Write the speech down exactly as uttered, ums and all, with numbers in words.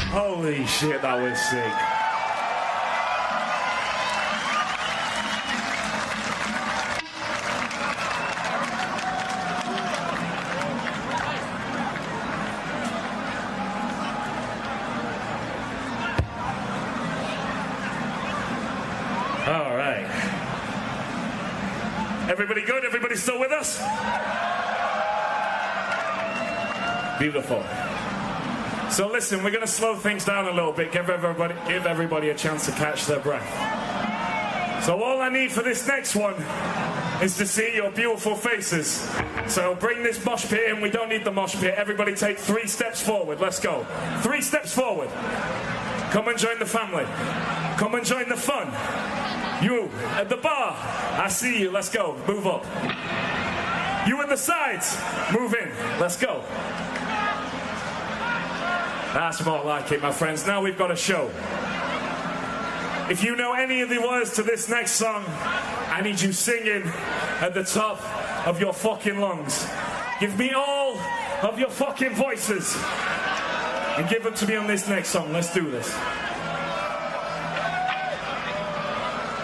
Holy shit, that was sick. All right. Everybody good? Everybody still with us? Beautiful. So listen, we're going to slow things down a little bit, give everybody, give everybody a chance to catch their breath. So all I need for this next one is to see your beautiful faces. So bring this mosh pit in. We don't need the mosh pit. Everybody take three steps forward. Let's go. Three steps forward. Come and join the family. Come and join the fun. You at the bar, I see you. Let's go. Move up. You at the sides, move in. Let's go. That's more like it, my friends. Now we've got a show. If you know any of the words to this next song, I need you singing at the top of your fucking lungs. Give me all of your fucking voices and give them to me on this next song. Let's do this.